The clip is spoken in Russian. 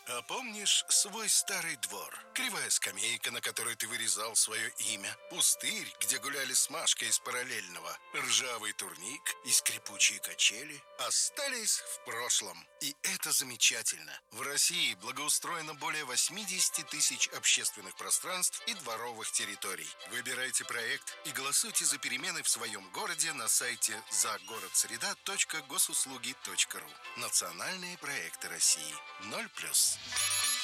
А помнишь свой старый двор? Кривая скамейка, на которой ты вырезал свое имя, пустырь, где гуляли с Машкой из параллельного, ржавый турник и скрипучие качели остались в прошлом. И это замечательно. В России благоустроено более 80 тысяч общественных пространств и дворовых территорий. Выбирайте проект и голосуйте за перемены в своем городе на сайте загородсреда.госуслуги.ру. Национальные проекты России. 0+.